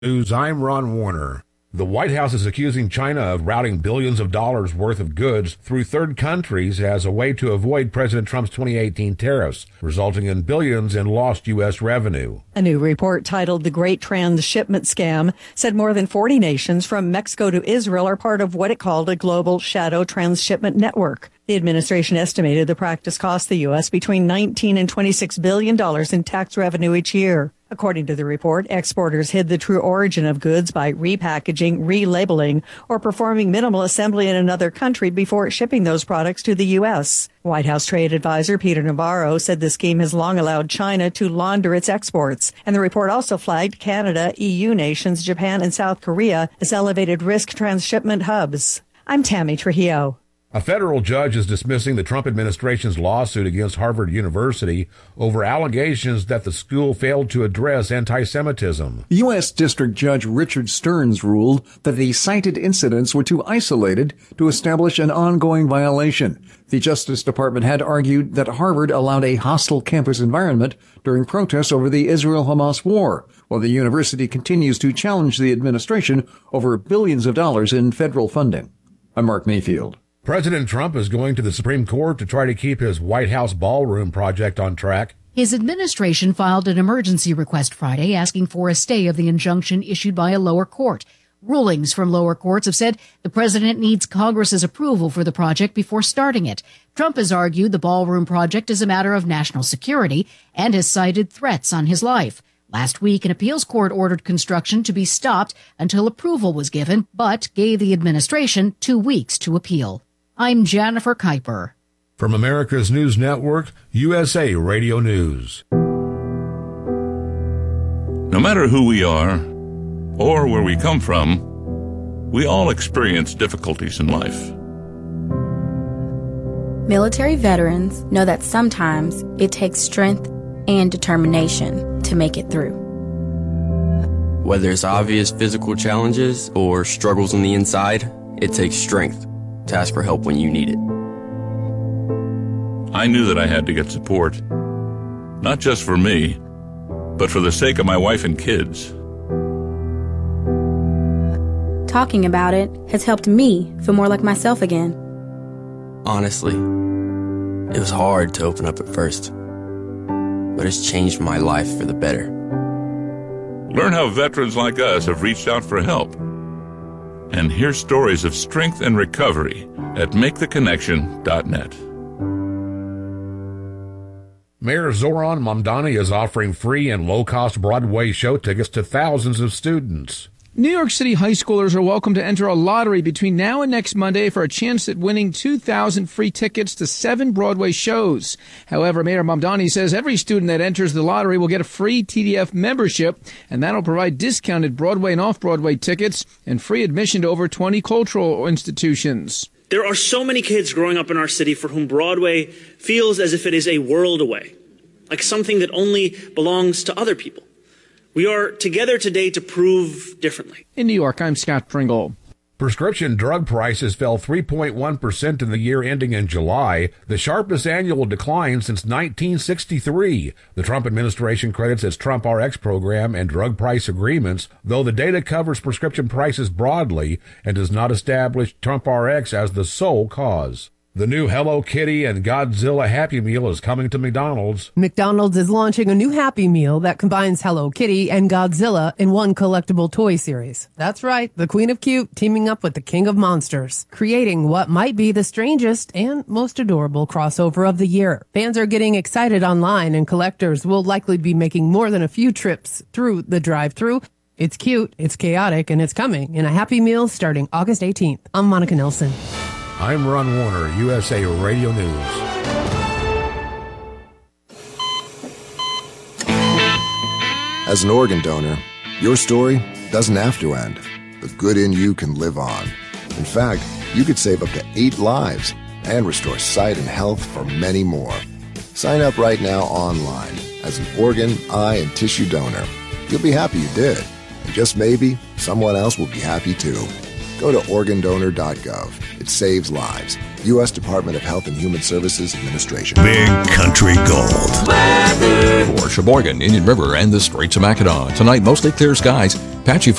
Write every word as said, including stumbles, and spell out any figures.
News, I'm Ron Warner. The White House is accusing China of routing billions of dollars worth of goods through third countries as a way to avoid President Trump's twenty eighteen tariffs, resulting in billions in lost U S revenue. A new report titled The Great Transshipment Scam said more than forty nations from Mexico to Israel are part of what it called a global shadow transshipment network. The administration estimated the practice cost the U S between nineteen and twenty-six billion dollars in tax revenue each year. According to the report, exporters hid the true origin of goods by repackaging, relabeling, or performing minimal assembly in another country before shipping those products to the U S. White House Trade Advisor Peter Navarro said the scheme has long allowed China to launder its exports. And the report also flagged Canada, E U nations, Japan, and South Korea as elevated risk transshipment hubs. I'm Tammy Trujillo. A federal judge is dismissing the Trump administration's lawsuit against Harvard University over allegations that the school failed to address anti-Semitism. U S. District Judge Richard Stearns ruled that the cited incidents were too isolated to establish an ongoing violation. The Justice Department had argued that Harvard allowed a hostile campus environment during protests over the Israel-Hamas war, while the university continues to challenge the administration over billions of dollars in federal funding. I'm Mark Mayfield. President Trump is going to the Supreme Court to try to keep his White House ballroom project on track. His administration filed an emergency request Friday asking for a stay of the injunction issued by a lower court. Rulings from lower courts have said the president needs Congress's approval for the project before starting it. Trump has argued the ballroom project is a matter of national security and has cited threats on his life. Last week, an appeals court ordered construction to be stopped until approval was given, but gave the administration two weeks to appeal. I'm Jennifer Kuiper. From America's News Network, U S A Radio News. No matter who we are or where we come from, we all experience difficulties in life. Military veterans know that sometimes it takes strength and determination to make it through. Whether it's obvious physical challenges or struggles on the inside, it takes strength to ask for help when you need it. I knew that I had to get support, not just for me, but for the sake of my wife and kids. Talking about it has helped me feel more like myself again. Honestly, it was hard to open up at first, but it's changed my life for the better. Learn how veterans like us have reached out for help. And hear stories of strength and recovery at make the connection dot net. Mayor Zoran Mamdani is offering free and low-cost Broadway show tickets to thousands of students. New York City high schoolers are welcome to enter a lottery between now and next Monday for a chance at winning two thousand free tickets to seven Broadway shows. However, Mayor Mamdani says every student that enters the lottery will get a free T D F membership, and that'll provide discounted Broadway and off-Broadway tickets and free admission to over twenty cultural institutions. There are so many kids growing up in our city for whom Broadway feels as if it is a world away, like something that only belongs to other people. We are together today to prove differently. In New York, I'm Scott Pringle. Prescription drug prices fell three point one percent in the year ending in July, the sharpest annual decline since nineteen sixty-three. The Trump administration credits its Trump R X program and drug price agreements, though the data covers prescription prices broadly and does not establish Trump R X as the sole cause. The new Hello Kitty and Godzilla Happy Meal is coming to McDonald's. McDonald's is launching a new Happy Meal that combines Hello Kitty and Godzilla in one collectible toy series. That's right, the Queen of Cute teaming up with the King of Monsters, creating what might be the strangest and most adorable crossover of the year. Fans are getting excited online, and collectors will likely be making more than a few trips through the drive-thru. It's cute, it's chaotic, and it's coming in a Happy Meal starting August eighteenth. I'm Monica Nelson. I'm Ron Warner, U S A Radio News. As an organ donor, your story doesn't have to end. The good in you can live on. In fact, you could save up to eight lives and restore sight and health for many more. Sign up right now online as an organ, eye, and tissue donor. You'll be happy you did. And just maybe, someone else will be happy too. Go to organ donor dot gov. It saves lives. U S Department of Health and Human Services Administration. Big Country Gold. For Sheboygan, Indian River, and the Straits of Mackinac. Tonight, mostly clear skies. Patchy